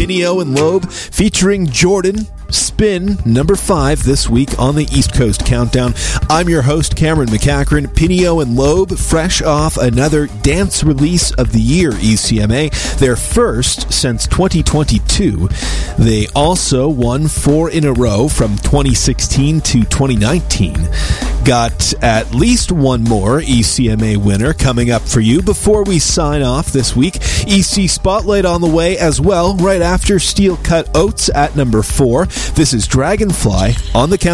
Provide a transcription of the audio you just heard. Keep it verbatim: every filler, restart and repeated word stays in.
Pinio and Loeb featuring Jordan. Spin number five this week on the East Coast Countdown. I'm your host, Cameron McCachran. Pinio and Loeb, fresh off another dance release of the year, E C M A, their first since twenty twenty-two. They also won four in a row from twenty sixteen to twenty nineteen. Got at least one more E C M A winner coming up for you before we sign off this week. E C Spotlight on the way as well, right after Steel Cut Oats at number four. This is Dragonfly on the count.